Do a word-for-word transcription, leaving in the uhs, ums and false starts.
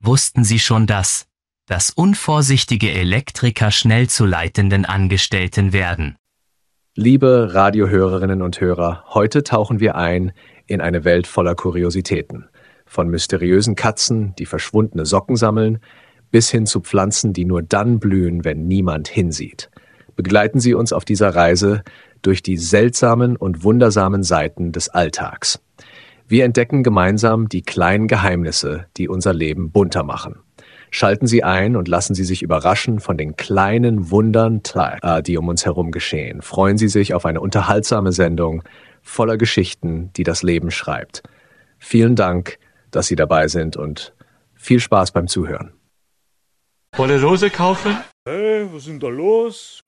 Wussten Sie schon das, dass unvorsichtige Elektriker schnell zu leitenden Angestellten werden? Liebe Radiohörerinnen und Hörer, heute tauchen wir ein in eine Welt voller Kuriositäten. Von mysteriösen Katzen, die verschwundene Socken sammeln, bis hin zu Pflanzen, die nur dann blühen, wenn niemand hinsieht. Begleiten Sie uns auf dieser Reise durch die seltsamen und wundersamen Seiten des Alltags. Wir entdecken gemeinsam die kleinen Geheimnisse, die unser Leben bunter machen. Schalten Sie ein und lassen Sie sich überraschen von den kleinen Wundern, die um uns herum geschehen. Freuen Sie sich auf eine unterhaltsame Sendung voller Geschichten, die das Leben schreibt. Vielen Dank, dass Sie dabei sind und viel Spaß beim Zuhören. Wolle Rose kaufen? Hey, was ist denn da los?